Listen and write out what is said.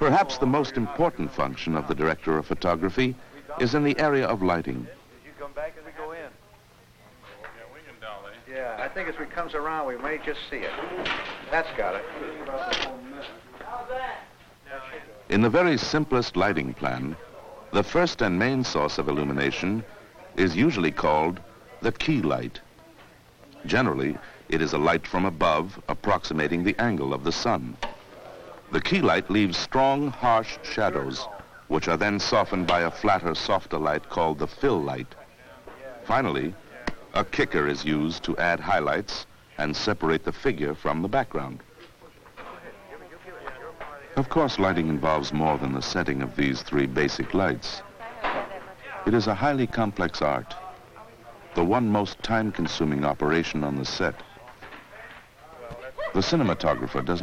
Perhaps the most important function of the director of photography is in the area of lighting. You come back as we go in. Yeah, we can dolly. Yeah, I think as we comes around, we may just see it. That's got it. In the very simplest lighting plan, the first and main source of illumination is usually called the key light. Generally, it is a light from above approximating the angle of the sun. The key light leaves strong, harsh shadows, which are then softened by a flatter, softer light called the fill light. Finally, a kicker is used to add highlights and separate the figure from the background. Of course, lighting involves more than the setting of these three basic lights. It is a highly complex art, the one most time-consuming operation on the set. The cinematographer does